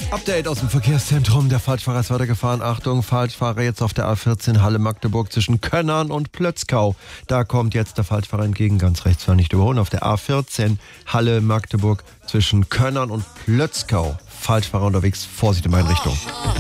Update aus dem Verkehrszentrum. Der Falschfahrer ist weitergefahren. Achtung, Falschfahrer jetzt auf der A14 Halle-Magdeburg zwischen Könnern und Plötzkau. Da kommt jetzt der Falschfahrer entgegen. Ganz rechts war nicht überholen. Auf der A14 Halle-Magdeburg zwischen Könnern und Plötzkau. Falschfahrer unterwegs. Vorsicht in meine Richtung.